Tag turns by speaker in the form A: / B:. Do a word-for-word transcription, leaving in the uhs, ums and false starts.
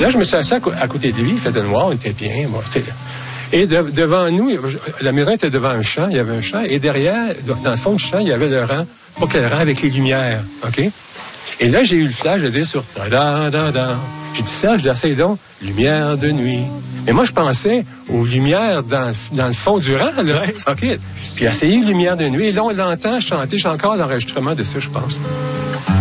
A: là, je me suis assis à, à côté de lui, il faisait noir, on était bien. Bon, et de, devant nous, la maison était devant un champ, il y avait un champ, et derrière, dans le fond du champ, il y avait le rang, pas quel rang, avec les lumières, OK? Et là, j'ai eu le flash de dire sur da da da. J'ai dit, Serge, d'essayer donc, lumière de nuit. Mais moi, je pensais aux lumières dans, dans le fond du rang, là.
B: Ouais.
A: OK. Puis essayer lumière de nuit. Et là, on l'entend chanter. J'ai encore l'enregistrement de ça, je pense.